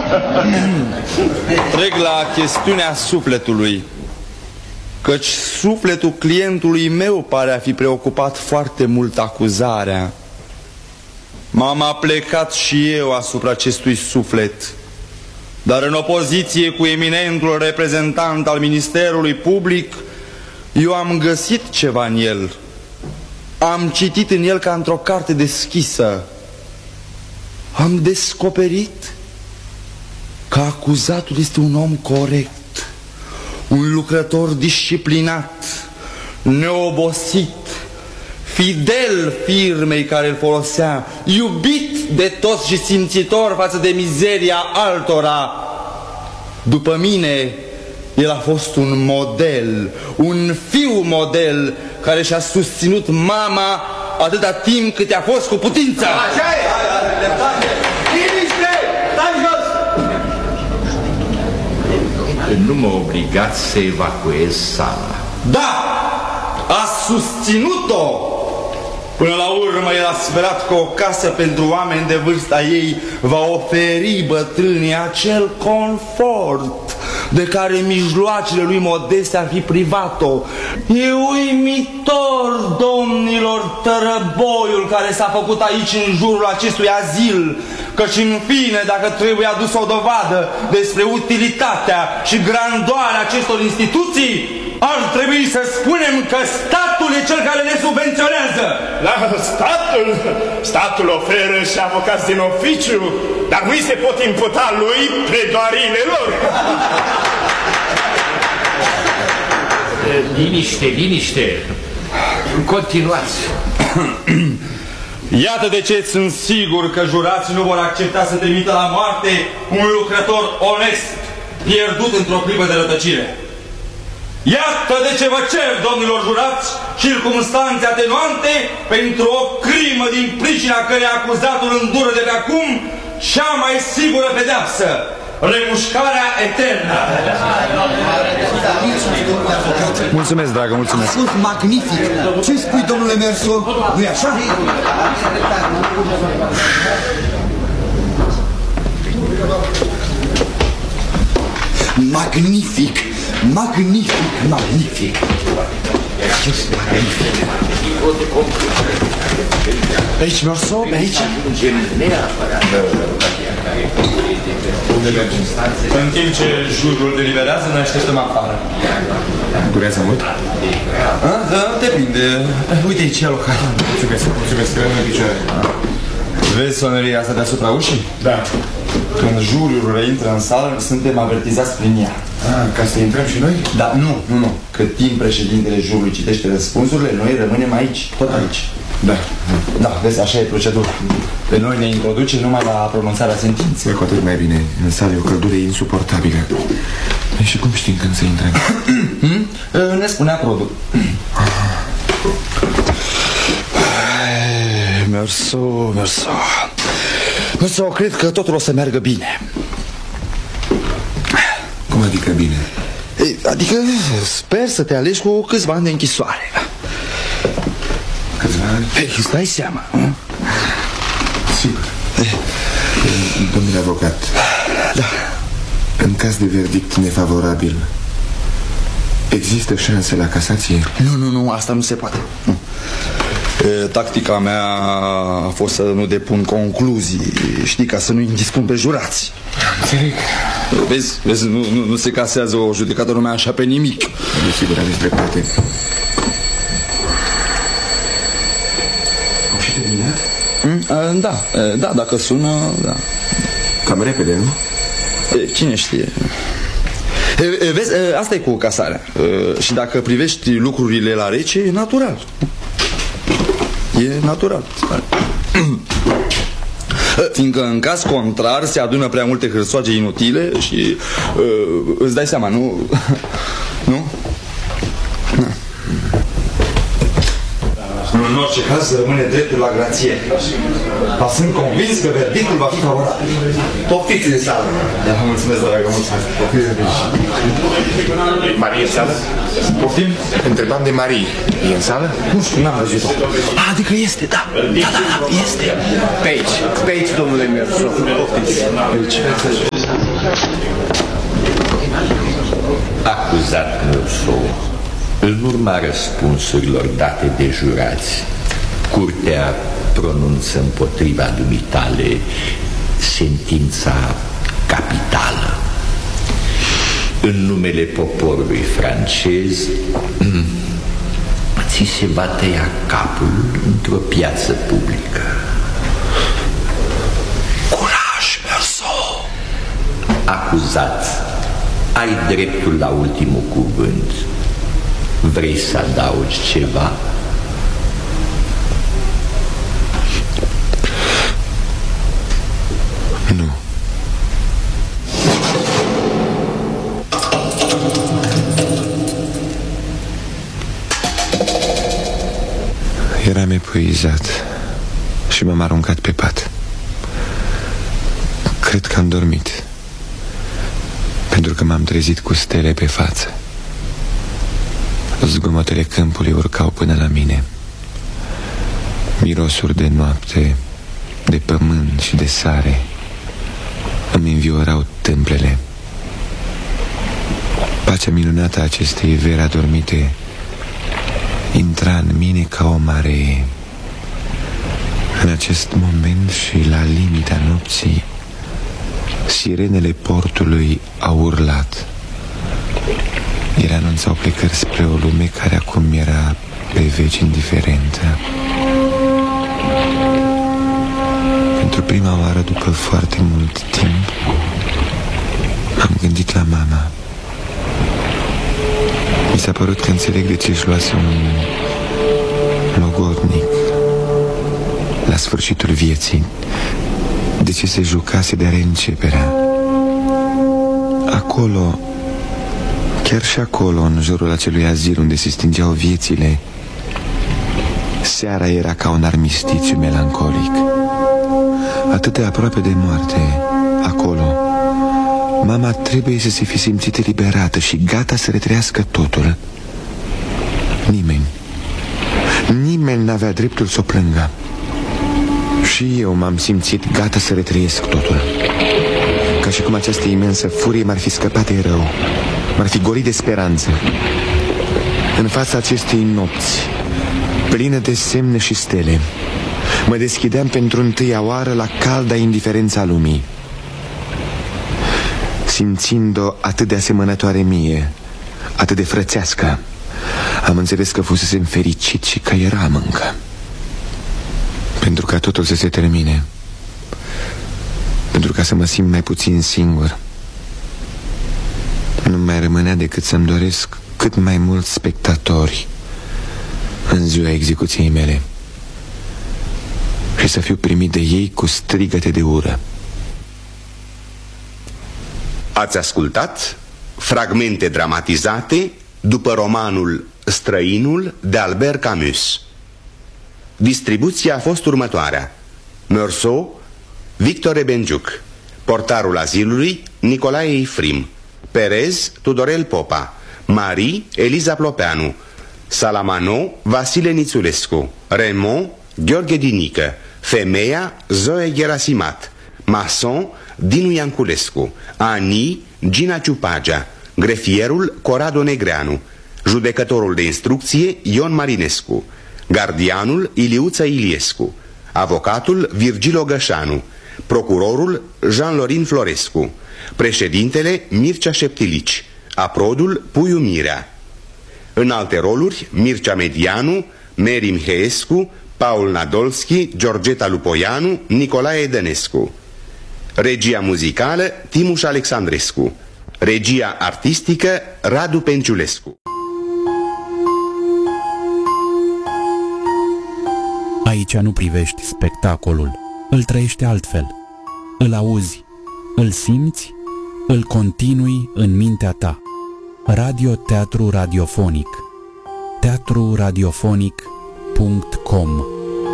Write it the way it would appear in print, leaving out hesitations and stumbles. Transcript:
Trec la chestiunea sufletului, căci sufletul clientului meu pare a fi preocupat foarte mult acuzarea. M-am aplecat și eu asupra acestui suflet, dar în opoziție cu eminentul reprezentant al Ministerului Public, eu am găsit ceva în el. Am citit în el ca într-o carte deschisă. Am descoperit că acuzatul este un om corect, un lucrător disciplinat, neobosit, fidel firmei care îl folosea, iubit de toți și simțitor față de mizeria altora. După mine, el a fost un model, un fiu model care și-a susținut mama atâta timp cât i-a fost cu putință. Așa e! Liniște! Stai jos! Nu mă obligați să evacuez sala. Da! A susținut-o! Până la urmă el a sperat că o casă pentru oameni de vârsta ei va oferi bătrânii acel confort de care mijloacele lui modeste ar fi privat-o. E uimitor, domnilor, tărăboiul care s-a făcut aici în jurul acestui azil, căci în fine, dacă trebuie adus o dovadă despre utilitatea și grandoarea acestor instituții, ar trebui să spunem că statul e cel care le subvenționează. La statul oferă și avocați din oficiu, dar nu-i se pot imputa lui pledoariile lor. Liniște, liniște. Continuați. Iată de ce sunt sigur că jurații nu vor accepta să trimită la moarte un lucrător onest, pierdut într-o clipă de rătăcire. Iată de ce vă cer, domnilor jurați, circumstanțe atenuante pentru o crimă din pricina căreia acuzatul îndură de pe acum cea mai sigură pedeapsă, remușcarea eternă. Mulțumesc, dragă, mulțumesc. A fost magnific. Ce spui, domnule Merso? Nu-i așa? Magnific! Magnific! Magnific! Aici, Merso? Pe aici? În timp ce jurul deliberează, noi așteptăm afară. Durează mult? Da, depinde. Uite aici, ia local. Mulțumesc, că în picioare. Vezi soneria asta deasupra ușii? Da. Când juriul reintră în sală, suntem avertizați prin ea. Ca să intrăm și noi? Da, nu. Cât timp președintele jurului citește răspunsurile, noi rămânem aici, tot aici. Da. Da, vezi, așa e procedura. Pe noi ne introduce numai la pronunțarea sentinței. E cu atât mai bine. În sală e o căldură insuportabilă. Și cum știm când să intrăm? Ne spunea Produ. Merso, cred că totul o să meargă bine. Cum adică bine? Adică sper să te alegi cu câțiva ani de închisoare. Câțiva ani? Îți dai seama, nu? Sigur. Domnule avocat. Da. În caz de verdict nefavorabil, există șanse la casație? Nu, asta nu se poate. Nu. Tactica mea a fost să nu depun concluzii, știi, ca să nu indispun pe jurați. Înțeleg. Vezi, nu se casează o judecată numai așa pe nimic. Desigur, aveți dreptate. Au și terminat? Da, dacă sună, da. Cam repede, nu? Cine știe? Vezi, asta e cu casarea. Și dacă privești lucrurile la rece, e natural. E natural. Fiindcă în caz contrar se adună prea multe hârsoage inutile și îți dai seama, nu? Nu? În orice caz rămâne dreptul la grație. Dar sunt convins că verdictul va fi favorabil. Poftiți de sală. Da, mulțumesc, dragă, mulțumesc. Poftiți de bine. Marie în sală? Poftim? Întrebam de Marie. E în sală? Nu știu, n-am văzut-o. Adică este, da, este. Pe aici, domnule Merso. Poftiți. Aici. Acuzat Meursault, în urma răspunsurilor date de jurați, curtea pronunță împotriva dumitale sentința capitală. În numele poporului francez, ți se va tăia capul într-o piață publică. Curaj, Meursault! Acuzat, ai dreptul la ultimul cuvânt. Vrei să adaugi ceva? Nu. Eram epuizat și m-am aruncat pe pat. Cred că am dormit, pentru că m-am trezit cu stele pe față. Zgomotele câmpului urcau până la mine. Mirosuri de noapte, de pământ și de sare îmi înviorau tâmplele. Pacea minunată a acestei veri adormite intra în mine ca o maree. În acest moment și la limita nopții, sirenele portului au urlat. Ele anunțau plecări spre o lume care acum era pe veci indiferentă. Pentru prima oară, după foarte mult timp, m-am gândit la mama. Mi s-a părut că înțeleg de ce își luase un logodnic la sfârșitul vieții, de ce se jucase de reînceperea. Acolo, chiar și acolo, în jurul acelui azil unde se stingeau viețile, seara era ca un armistițiu melancolic. Atât de aproape de moarte, acolo, mama trebuie să se fi simțit eliberată și gata să retrăiască totul. Nimeni n-avea dreptul să o plângă. Și eu m-am simțit gata să retrăiesc totul. Ca și cum această imensă furie m-ar fi scăpat de rău, m-ar fi golit de speranță. În fața acestei nopți, plină de semne și stele, mă deschideam pentru întâia oară la calda indiferența lumii. Simțind-o atât de asemănătoare mie, atât de frățească, am înțeles că fusesem fericit și că eram încă. Pentru ca totul să se termine, pentru ca să mă simt mai puțin singur, nu mai rămânea decât să-mi doresc cât mai mulți spectatori în ziua execuției mele și să fiu primit de ei cu strigăte de ură. Ați ascultat fragmente dramatizate după romanul Străinul de Albert Camus. Distribuția a fost următoarea: Meursault, Victor Rebenjuc, Portarul azilului, Nicolae Ifrim, Perez, Tudorel Popa, Marie, Eliza Plopeanu, Salamano, Vasile Nițulescu, Raymond, Gheorghe Dinică, Femeia, Zoe Gerasimat, Mason, Dinu Ianculescu, Ani, Gina Ciupagea, grefierul Corrado Negreanu, judecătorul de instrucție Ion Marinescu, gardianul Iliuță Iliescu, avocatul Virgil Gășanu, procurorul Jean-Lorin Florescu, președintele Mircea Șeptilici, aprodul Puiu Mirea. În alte roluri, Mircea Medianu, Meri Miheescu, Paul Nadolski, Georgeta Lupoianu, Nicolae Dănescu. Regia muzicală Timuș Alexandrescu. Regia artistică Radu Penciulescu. Aici nu privești spectacolul, îl trăiești altfel. Îl auzi, îl simți, îl continui în mintea ta. Radio-teatru radiofonic. teatruradiofonic.com